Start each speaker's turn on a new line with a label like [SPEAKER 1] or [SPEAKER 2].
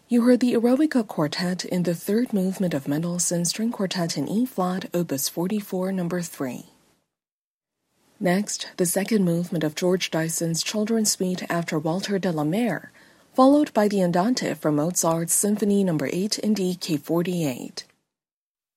[SPEAKER 1] You heard the Eroica Quartet in the third movement of Mendelssohn's String Quartet in E-flat, Opus 44, No. 3. Next, the second movement of George Dyson's Children's Suite after Walter de la Mare, followed by the Andante from Mozart's Symphony No. 8 in D, K48.